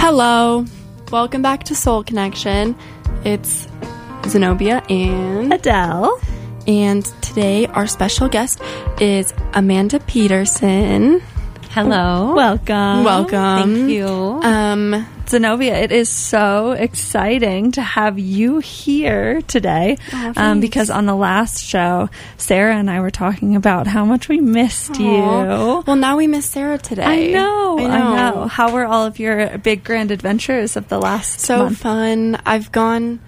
Hello, welcome back to Soul Connection. It's Zenobia and Adele. And today our special guest is Amanda Peterson. Hello. Welcome. Thank you. Zenobia, it is so exciting to have you here today because on the last show, Sarah and I were talking about how much we missed you. Well, now we miss Sarah today. I know. How were all of your big grand adventures of the last month? Fun. I've gone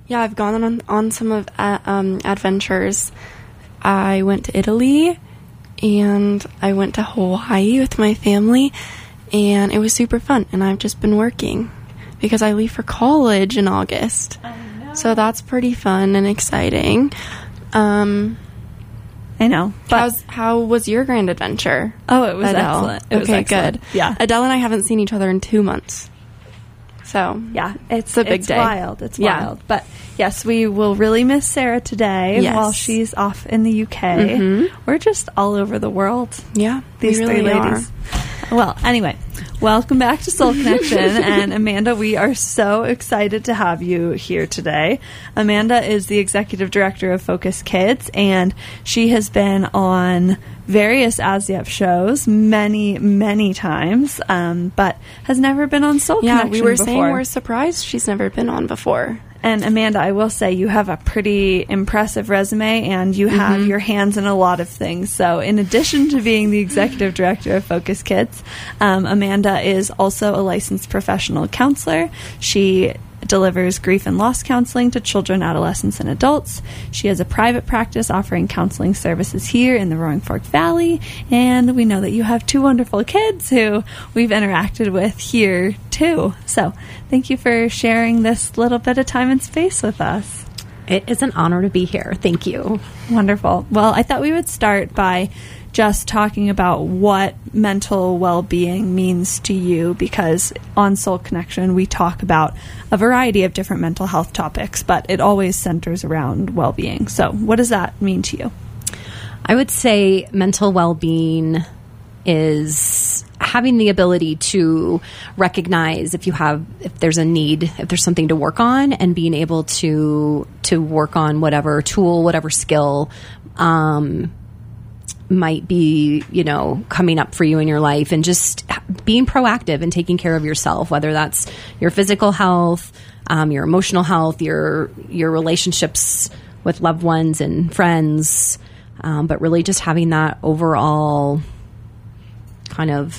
on some of adventures. I went to Italy and I went to Hawaii with my family. And it was super fun. And I've just been working because I leave for college in August. I know. So that's pretty fun and exciting. I know. But how was your grand adventure? Oh, it was Adele? excellent. It was excellent. Good. Yeah. Adele and I haven't seen each other in 2 months. So yeah, it's a big day. Wild. It's wild. But yes, we will really miss Sarah today while she's off in the UK. Mm-hmm. We're just all over the world. Yeah, these really three ladies. Well, anyway, welcome back to Soul Connection. And Amanda, we are so excited to have you here today. Amanda is the executive director of Focus Kids, and she has been on various ASYEP shows many, many times, but has never been on Soul Connection before. Yeah, we were saying before. We're surprised she's never been on before. And Amanda, I will say you have a pretty impressive resume and you have your hands in a lot of things. So in addition to being the executive director of Focus Kids, Amanda is also a licensed professional counselor. She delivers grief and loss counseling to children, adolescents, and adults. She has a private practice offering counseling services here in the Roaring Fork Valley. And we know that you have 2 wonderful kids who we've interacted with here too. So thank you for sharing this little bit of time and space with us. It is an honor to be here. Thank you. Wonderful. Well, I thought we would start by just talking about what mental well-being means to you, because on Soul Connection we talk about a variety of different mental health topics, but it always centers around well-being. So what does that mean to you? I would say mental well-being is having the ability to recognize if there's a need, if there's something to work on, and being able to work on whatever tool, whatever skill might be, coming up for you in your life, and just being proactive and taking care of yourself, whether that's your physical health, your emotional health, your relationships with loved ones and friends, but really just having that overall kind of,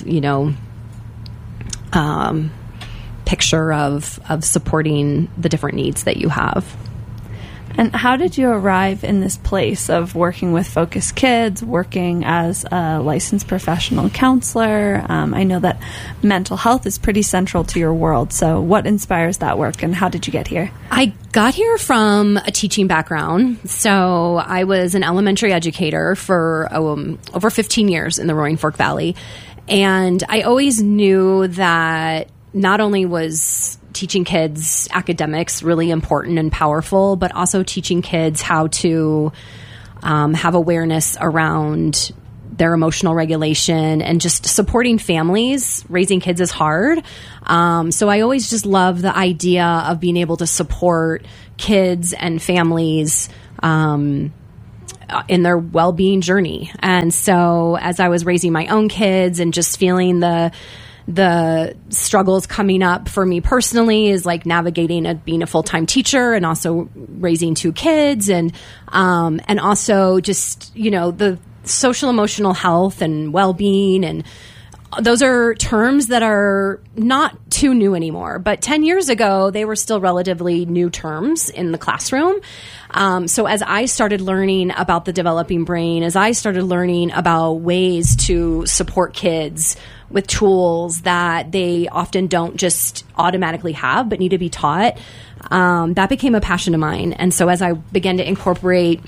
picture of supporting the different needs that you have. And how did you arrive in this place of working with Focus Kids, working as a licensed professional counselor? I know that mental health is pretty central to your world. So what inspires that work, and how did you get here? I got here from a teaching background. So I was an elementary educator for over 15 years in the Roaring Fork Valley. And I always knew that not only was teaching kids academics really important and powerful, but also teaching kids how to have awareness around their emotional regulation, and just supporting families. Raising kids is hard. So I always just love the idea of being able to support kids and families in their well-being journey. And so as I was raising my own kids and just feeling the struggles coming up for me personally, is like navigating being a full-time teacher and also raising 2 kids, and also just, the social emotional health and well-being, and those are terms that are not too new anymore, but 10 years ago they were still relatively new terms in the classroom. So as I started learning about the developing brain, as I started learning about ways to support kids with tools that they often don't just automatically have but need to be taught, that became a passion of mine. And so as I began to incorporate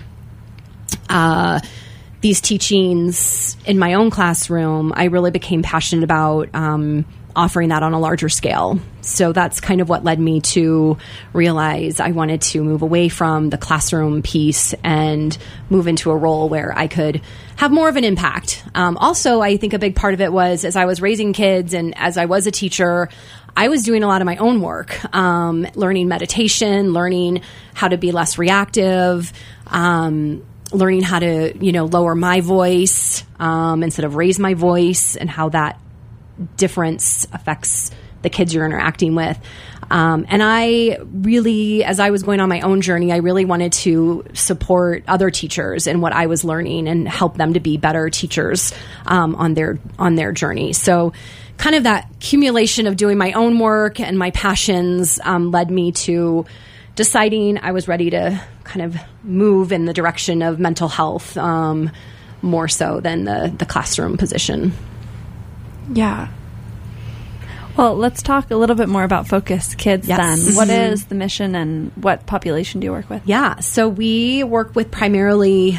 these teachings in my own classroom, I really became passionate about offering that on a larger scale. So that's kind of what led me to realize I wanted to move away from the classroom piece and move into a role where I could have more of an impact. Also, I think a big part of it was as I was raising kids and as I was a teacher, I was doing a lot of my own work, learning meditation, learning how to be less reactive, learning how to, lower my voice instead of raise my voice, and how that difference affects the kids you're interacting with. And I really, as I was going on my own journey, I really wanted to support other teachers in what I was learning and help them to be better teachers on their journey. So kind of that accumulation of doing my own work and my passions led me to deciding I was ready to kind of move in the direction of mental health more so than the classroom position. Yeah. Well, let's talk a little bit more about Focus Kids then. Yes. What is the mission and what population do you work with? Yeah, so we work with primarily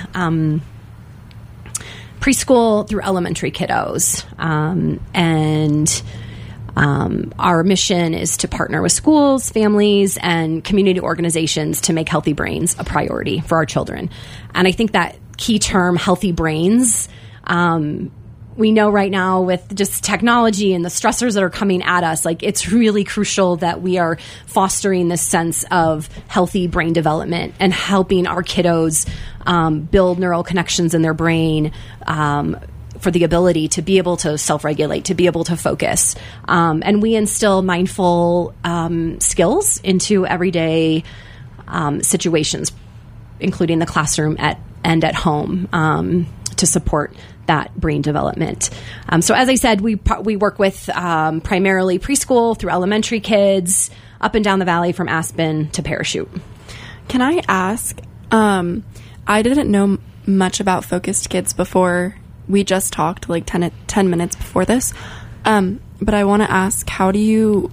preschool through elementary kiddos. And our mission is to partner with schools, families, and community organizations to make healthy brains a priority for our children. And I think that key term, healthy brains, we know right now with just technology and the stressors that are coming at us, like it's really crucial that we are fostering this sense of healthy brain development and helping our kiddos build neural connections in their brain for the ability to be able to self-regulate, to be able to focus. And we instill mindful skills into everyday situations, including the classroom and at home, to support that brain development. So as I said, we work with primarily preschool through elementary kids up and down the valley from Aspen to Parachute. Can I ask, I didn't know much about Focused Kids before we just talked, like 10 minutes before this. But I want to ask, how do you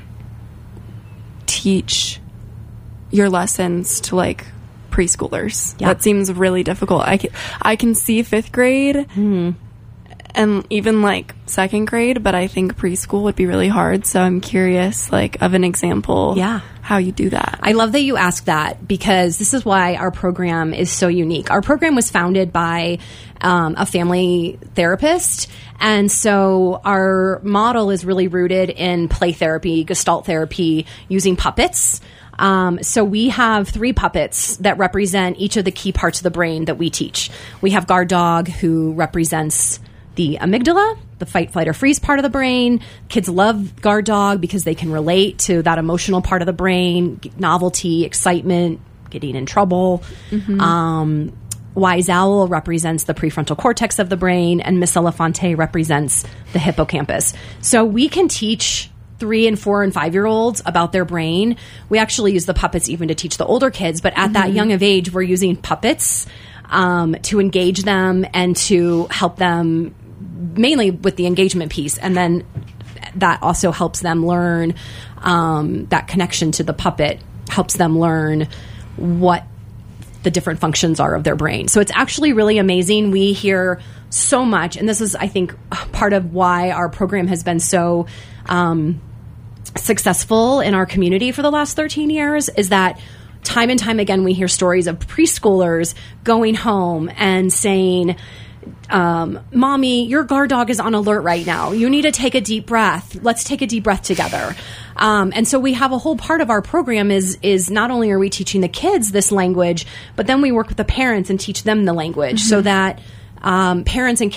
teach your lessons to like preschoolers? Yeah. That seems really difficult. I can see 5th grade and even like 2nd grade, but I think preschool would be really hard. So I'm curious, like, of an example, how you do that. I love that you asked that, because this is why our program is so unique. Our program was founded by a family therapist, and so our model is really rooted in play therapy, Gestalt therapy, using puppets. So we have 3 puppets that represent each of the key parts of the brain that we teach. We have Guard Dog, who represents the amygdala, the fight, flight, or freeze part of the brain. Kids love Guard Dog because they can relate to that emotional part of the brain, novelty, excitement, getting in trouble. Wise Owl represents the prefrontal cortex of the brain, and Miss Elefante represents the hippocampus. So we can teach 3 and 4 and 5-year-olds about their brain. We actually use the puppets even to teach the older kids, but at that young of age, we're using puppets to engage them and to help them mainly with the engagement piece. And then that also helps them learn that connection to the puppet, helps them learn what the different functions are of their brain. So it's actually really amazing. We hear so much, and this is, I think, part of why our program has been so successful in our community for the last 13 years, is that time and time again we hear stories of preschoolers going home and saying, Mommy, your guard dog is on alert right now. You need to take a deep breath. Let's take a deep breath together. And so we have a whole part of our program is not only are we teaching the kids this language, but then we work with the parents and teach them the language so that parents and kids